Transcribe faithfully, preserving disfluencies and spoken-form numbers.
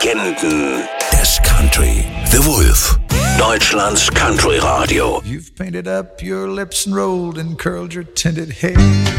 Legenden des Country. The Wolf. Deutschlands Country Radio. You've painted up your lips and rolled and curled your tinted hair.